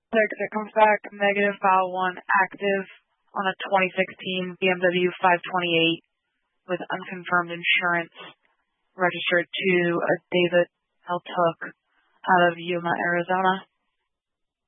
It comes back negative file 1 active on a 2016 BMW 528 with unconfirmed insurance registered to a David L. Took out of Yuma, Arizona.